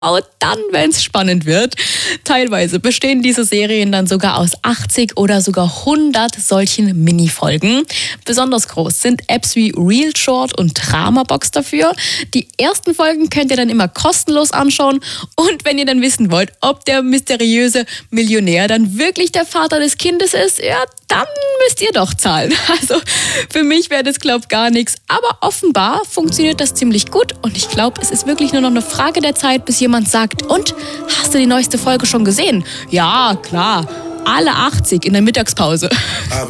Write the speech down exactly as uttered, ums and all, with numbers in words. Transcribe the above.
dann, wenn es spannend wird. Teilweise bestehen diese Serien dann sogar aus achtzig oder sogar hundert solchen Minifolgen. Besonders groß sind Apps wie Real Short und Dramabox dafür. Die ersten Folgen könnt ihr dann immer kostenlos anschauen. Und wenn ihr dann wissen wollt, ob der mysteriöse Millionär dann wirklich der Vater des Kindes ist, ja, dann müsst ihr doch zahlen. Also für mich wäre das, glaube ich, gar nichts. Aber offenbar funktioniert das ziemlich gut. Und ich glaube, es ist wirklich nur noch eine Frage der Zeit, bis jemand sagt, und, hast du die neueste Folge schon gesehen? Ja, klar, alle achtzig in der Mittagspause.